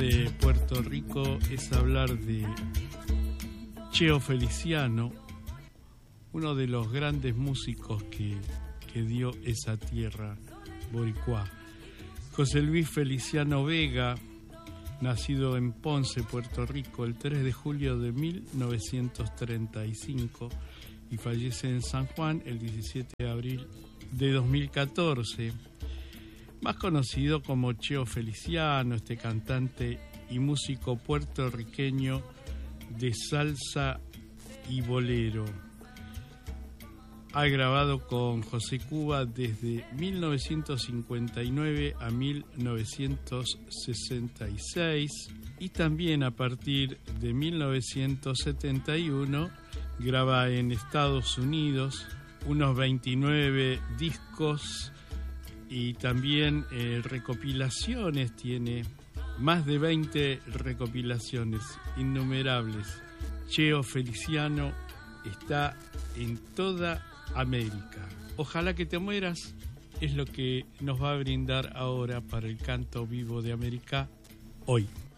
de Puerto Rico es hablar de Cheo Feliciano, uno de los grandes músicos que dio esa tierra boricuá. José Luis Feliciano Vega, nacido en Ponce, Puerto Rico, el 3 de julio de 1935 y fallece en San Juan el 17 de abril de 2014. Más conocido como Cheo Feliciano, este cantante y músico puertorriqueño de salsa y bolero. Ha grabado con José Cuba desde 1959 a 1966 y también a partir de 1971 graba en Estados Unidos unos 29 discos y también recopilaciones, tiene más de 20 recopilaciones, innumerables. Cheo Feliciano está en toda América. Ojalá que te mueras es lo que nos va a brindar ahora para el canto vivo de América hoy.